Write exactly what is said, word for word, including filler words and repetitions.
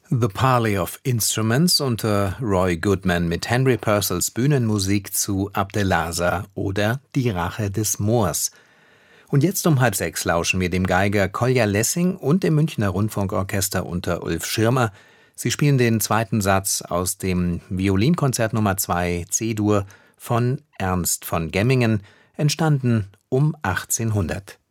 The Parley of Instruments unter Roy Goodman mit Henry Purcells Bühnenmusik zu Abdelasa oder Die Rache des Moors. Und jetzt um halb sechs lauschen wir dem Geiger Kolja Lessing und dem Münchner Rundfunkorchester unter Ulf Schirmer. Sie spielen den zweiten Satz aus dem Violinkonzert Nummer zwei C-Dur von Ernst von Gemmingen, entstanden um achtzehnhundert.